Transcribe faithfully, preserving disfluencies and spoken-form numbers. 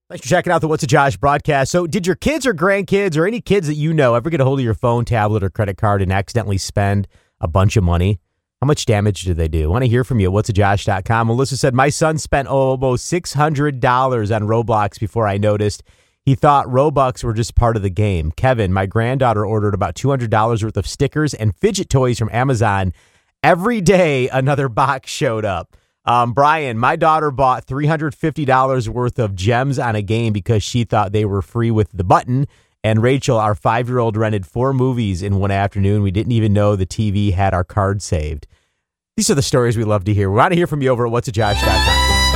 Thanks for checking out the What's a Josh broadcast. So did your kids or grandkids or any kids that you know ever get a hold of your phone, tablet, or credit card and accidentally spend a bunch of money? How much damage did they do? I want to hear from you at whats a josh dot com. Melissa said, my son spent almost six hundred dollars on Roblox before I noticed. He thought Robux were just part of the game. Kevin, my granddaughter ordered about two hundred dollars worth of stickers and fidget toys from Amazon. Every day, another box showed up. Um, Brian, my daughter bought three hundred fifty dollars worth of gems on a game because she thought they were free with the button. And Rachel, our five-year-old, rented four movies in one afternoon. We didn't even know the T V had our card saved. These are the stories we love to hear. We want to hear from you over at whats a josh dot com.